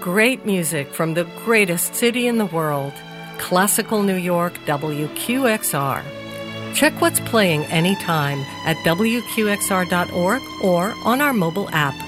Great music from the greatest city in the world, Classical New York, WQXR. Check what's playing anytime at WQXR.org or on our mobile app.